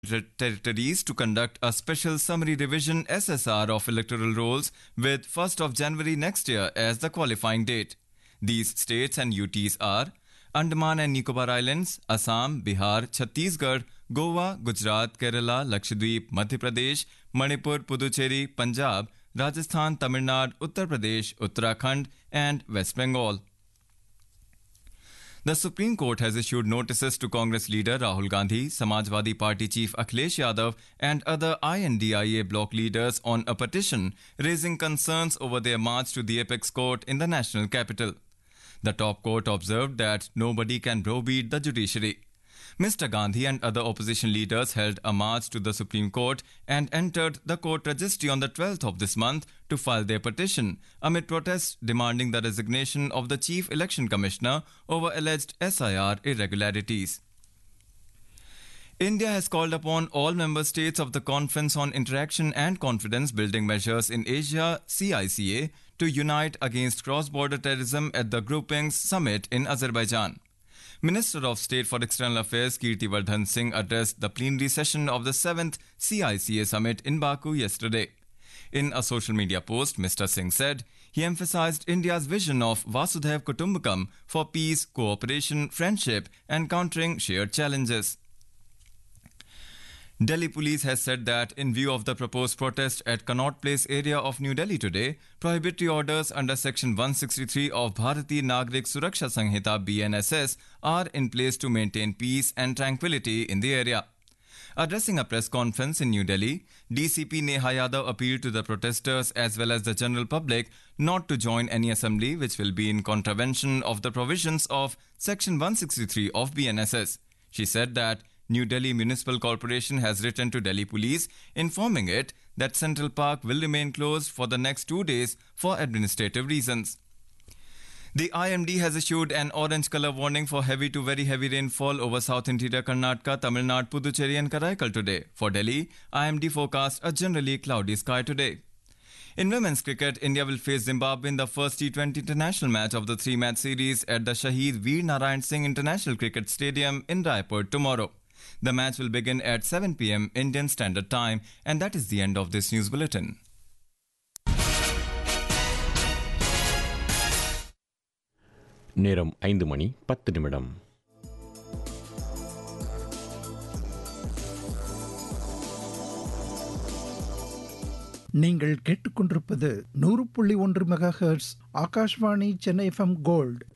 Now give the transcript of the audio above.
territories to conduct a special summary revision SSR of electoral rolls with 1st of January next year as the qualifying date. These states and UTs are Andaman and Nicobar Islands, Assam, Bihar, Chhattisgarh, Goa, Gujarat, Kerala, Lakshadweep, Madhya Pradesh, Manipur, Puducherry, Punjab, Rajasthan, Tamil Nadu, Uttar Pradesh, Uttarakhand and West Bengal. The Supreme Court has issued notices to Congress leader Rahul Gandhi, Samajwadi Party chief Akhilesh Yadav and other INDIA bloc leaders on a petition raising concerns over their march to the apex court in the national capital. The top court observed that nobody can browbeat the judiciary. Mr. Gandhi and other opposition leaders held a march to the Supreme Court and entered the court registry on the 12th of this month to file their petition amid protests demanding the resignation of the Chief Election Commissioner over alleged SIR irregularities. India has called upon all member states of the Conference on Interaction and Confidence Building Measures in Asia, CICA, to unite against cross-border terrorism at the grouping's summit in Azerbaijan. Minister of State for External Affairs Kirti Vardhan Singh addressed the plenary session of the 7th CICA summit in Baku yesterday. In a social media post, Mr. Singh said he emphasized India's vision of Vasudhaiv Kutumbakam for peace, cooperation, friendship and countering shared challenges. Delhi police has said that in view of the proposed protest at Connaught Place area of New Delhi today, prohibitory orders under Section 163 of Bharatiya Nagrik Suraksha Sanhita BNSS are in place to maintain peace and tranquility in the area. Addressing a press conference in New Delhi, DCP Neha Yadav appealed to the protesters as well as the general public not to join any assembly which will be in contravention of the provisions of Section 163 of BNSS. She said that New Delhi Municipal Corporation has written to Delhi Police informing it that Central Park will remain closed for the next 2 days for administrative reasons. The IMD has issued an orange color warning for heavy to very heavy rainfall over South Interior Karnataka, Tamil Nadu, Puducherry and Karaikal today. For Delhi, IMD forecast a generally cloudy sky today. In women's cricket, India will face Zimbabwe in the first T20 international match of the 3-match series at the Shaheed Veer Narayan Singh International Cricket Stadium in Raipur tomorrow. The match will begin at 7 p.m. Indian Standard Time, and that is the end of this news bulletin. நேரம் 5:10. நீங்கள் கேட்டுக்கொண்டிருப்பது 100.1 megahertz Akashvani Chennai FM gold.